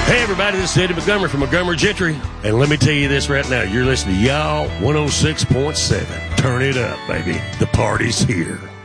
Hey, everybody, this is Eddie Montgomery from Montgomery Gentry. And let me tell you this right now. You're listening to Y'all 106.7. Turn it up, baby. The party's here.